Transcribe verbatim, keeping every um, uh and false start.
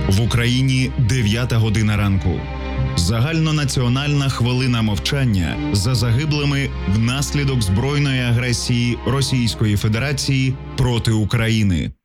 В Україні дев'ята година ранку. Загальнонаціональна хвилина мовчання за загиблими внаслідок збройної агресії Російської Федерації проти України.